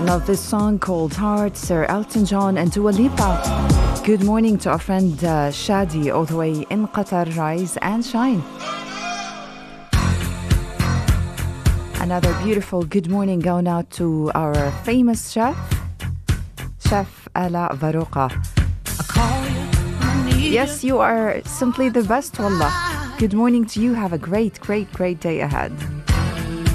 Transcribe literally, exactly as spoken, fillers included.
love this song called Heart, Sir Elton John and Dua Lipa. Good morning to our friend uh, Shadi, all the way in Qatar. Rise and shine. Another beautiful good morning going out to our famous chef, Chef Ala Varouqa. Yes, you are simply the best, wallah. Good morning to you. Have a great, great, great day ahead.